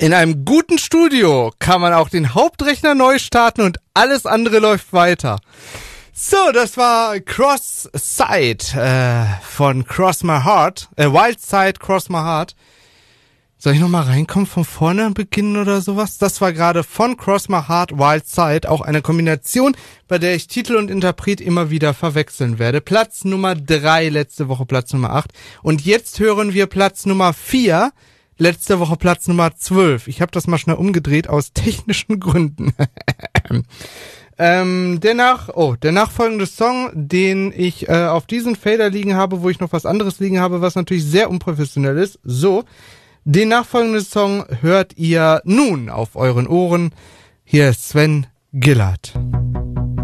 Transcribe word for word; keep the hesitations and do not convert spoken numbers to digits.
In einem guten Studio kann man auch den Hauptrechner neu starten und alles andere läuft weiter. So, das war Cross Side äh, von Cross My Heart, äh, Wild Side Cross My Heart. Soll ich nochmal reinkommen, von vorne beginnen oder sowas? Das war gerade von Cross My Heart, Wild Side, auch eine Kombination, bei der ich Titel und Interpret immer wieder verwechseln werde. Platz Nummer drei, letzte Woche Platz Nummer acht. Und jetzt hören wir Platz Nummer vier, letzte Woche Platz Nummer zwölf. Ich habe das mal schnell umgedreht aus technischen Gründen. ähm, der nach, oh, der nachfolgende Song, den ich äh, auf diesen Fader liegen habe, wo ich noch was anderes liegen habe, was natürlich sehr unprofessionell ist. So, den nachfolgenden Song hört ihr nun auf euren Ohren. Hier ist Sven Gillard.